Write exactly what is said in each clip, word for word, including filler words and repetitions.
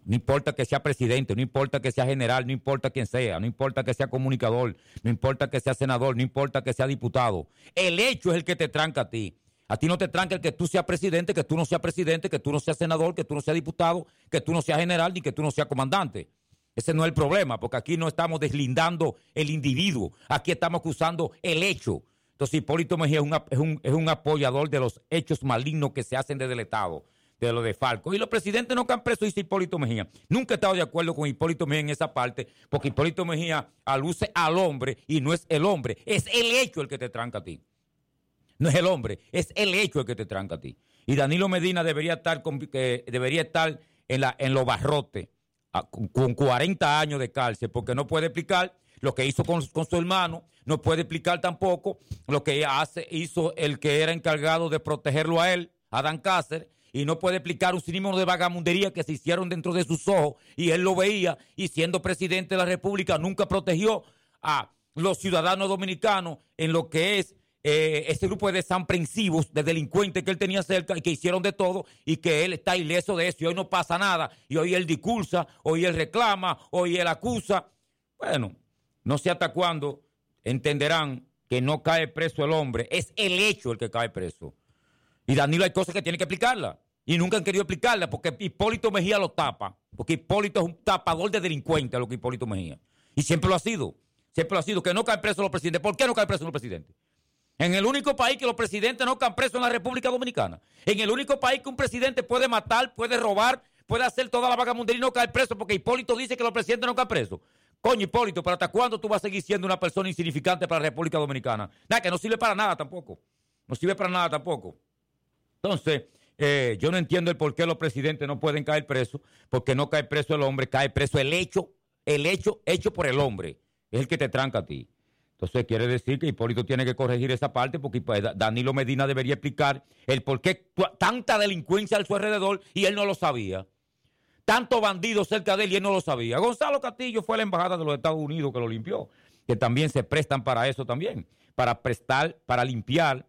No importa que sea presidente, no importa que sea general, no importa quién sea, no importa que sea comunicador, no importa que sea senador, no importa que sea diputado. El hecho es el que te tranca a ti. A ti no te tranca el que tú seas presidente, que tú no seas presidente, que tú no seas senador, que tú no seas diputado, que tú no seas general, ni que tú no seas comandante. Ese no es el problema, porque aquí no estamos deslindando el individuo, aquí estamos acusando el hecho. Entonces Hipólito Mejía es un, es un, es un apoyador de los hechos malignos que se hacen desde el Estado, de lo de Falco. Y los presidentes no han preso, dice Hipólito Mejía. Nunca he estado de acuerdo con Hipólito Mejía en esa parte, porque Hipólito Mejía aluce al hombre y no es el hombre, es el hecho el que te tranca a ti. No es el hombre, es el hecho el que te tranca a ti. Y Danilo Medina debería estar, con, eh, debería estar en, la, en los barrotes, a, con, con cuarenta años de cárcel, porque no puede explicar lo que hizo con, con su hermano, no puede explicar tampoco lo que hace, hizo el que era encargado de protegerlo a él, Adán Cáceres, y no puede explicar un sinfín de vagamundería que se hicieron dentro de sus ojos, y él lo veía, y siendo presidente de la República nunca protegió a los ciudadanos dominicanos en lo que es eh, ese grupo de desaprensivos, de delincuentes que él tenía cerca y que hicieron de todo, y que él está ileso de eso, y hoy no pasa nada, y hoy él discursa, hoy él reclama, hoy él acusa. Bueno, no sé hasta cuándo entenderán que no cae preso el hombre, es el hecho el que cae preso. Y Danilo hay cosas que tiene que explicarla. Y nunca han querido explicarla porque Hipólito Mejía lo tapa. Porque Hipólito es un tapador de delincuentes, lo que Hipólito Mejía. Y siempre lo ha sido. Siempre lo ha sido. Que no caen presos los presidentes. ¿Por qué no caen presos los presidentes? En el único país que los presidentes no caen presos en la República Dominicana. En el único país que un presidente puede matar, puede robar, puede hacer toda la vagamundería y no cae preso porque Hipólito dice que los presidentes no caen presos. Coño, Hipólito, ¿pero hasta cuándo tú vas a seguir siendo una persona insignificante para la República Dominicana? Nada, que no sirve para nada tampoco. No sirve para nada tampoco. Entonces, eh, yo no entiendo el por qué los presidentes no pueden caer presos, porque no cae preso el hombre, cae preso el hecho, el hecho hecho por el hombre, es el que te tranca a ti. Entonces, quiere decir que Hipólito tiene que corregir esa parte, porque pues, Danilo Medina debería explicar el por qué tanta delincuencia a su alrededor y él no lo sabía. Tanto bandido cerca de él y él no lo sabía. Gonzalo Castillo fue a la embajada de los Estados Unidos que lo limpió, que también se prestan para eso también, para prestar, para limpiar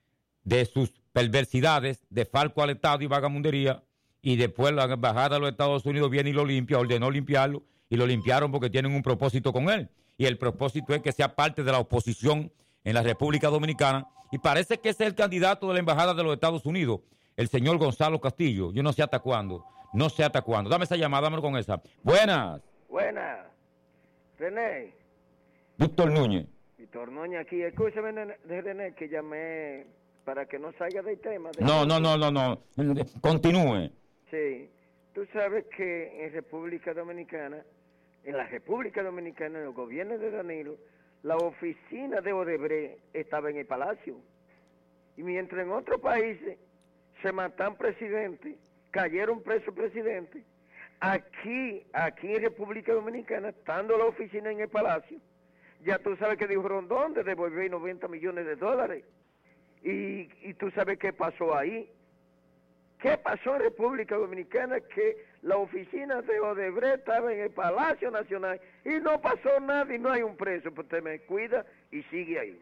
de sus perversidades, de Falco al Estado y vagamundería, y después la embajada de los Estados Unidos viene y lo limpia, ordenó limpiarlo, y lo limpiaron porque tienen un propósito con él, y el propósito es que sea parte de la oposición en la República Dominicana, y parece que ese es el candidato de la embajada de los Estados Unidos, el señor Gonzalo Castillo. Yo no sé hasta cuándo, no sé hasta cuándo. Dame esa llamada, dámelo con esa. Buenas. Buenas. René. Víctor Núñez. Víctor Núñez aquí. Escúchame, René, que llamé para que no salga del tema. De no, no, no, no, no. Continúe. Sí. Tú sabes que en República Dominicana, en la República Dominicana, en el gobierno de Danilo, la oficina de Odebrecht estaba en el Palacio. Y mientras en otros países se matan presidentes, cayeron presos presidentes, aquí, aquí en República Dominicana, estando la oficina en el Palacio, ya tú sabes que dijo Rondón de devolver noventa millones de dólares. Y, y tú sabes qué pasó ahí. ¿Qué pasó en República Dominicana? Que la oficina de Odebrecht estaba en el Palacio Nacional y no pasó nada y no hay un preso. Pues usted me cuida y sigue ahí.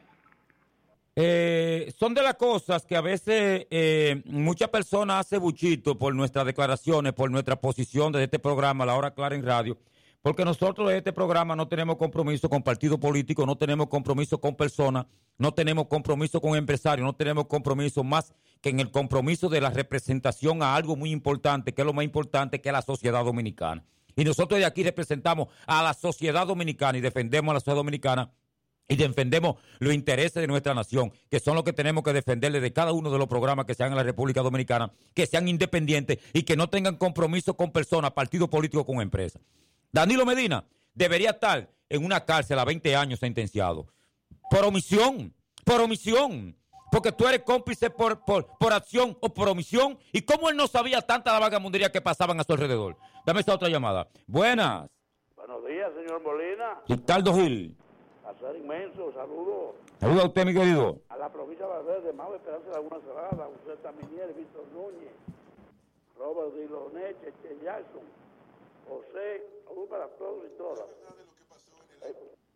Eh, son de las cosas que a veces eh, muchas personas hacen buchito por nuestras declaraciones, por nuestra posición de este programa, La Hora Clara en Radio, porque nosotros de este programa no tenemos compromiso con partidos políticos, no tenemos compromiso con personas, no tenemos compromiso con empresarios, no tenemos compromiso más que en el compromiso de la representación a algo muy importante, que es lo más importante, que es la sociedad dominicana. Y nosotros de aquí representamos a la sociedad dominicana y defendemos a la sociedad dominicana y defendemos los intereses de nuestra nación, que son los que tenemos que defender desde cada uno de los programas que sean en la República Dominicana, que sean independientes y que no tengan compromiso con personas, partidos políticos, con empresas. Danilo Medina debería estar en una cárcel a veinte años sentenciado. Por omisión, por omisión. Porque tú eres cómplice por, por, por acción o por omisión. ¿Y cómo él no sabía tanta la vagamundería que pasaban a su alrededor? Dame esta otra llamada. Buenas. Buenos días, señor Molina. Ricardo Gil. Placer inmenso, saludos. Saludos a usted, mi querido. A la provincia de Valverde, Mau Esperanza Laguna Cerrada, José Taminier, Víctor Núñez, Robert Dilonet, Cheche Jackson, José, saludos para todos y todas. Eh,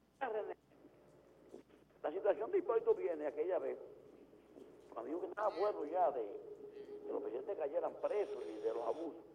la situación de Hipólito viene aquella vez, cuando dijo que estaba bueno ya de que los presidentes cayeran presos y de los abusos.